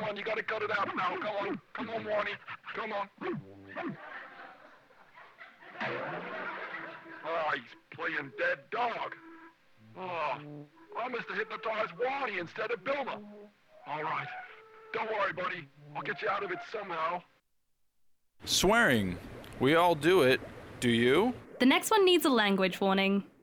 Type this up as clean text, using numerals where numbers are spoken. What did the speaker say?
on, you gotta cut it out now. Come on, Warnie. Come on. Oh, he's playing dead dog. Oh, I must have hypnotized Warnie instead of Bilma. All right. Don't worry, buddy. I'll get you out of it somehow. Swearing. We all do it. Do you? The next one needs a language warning.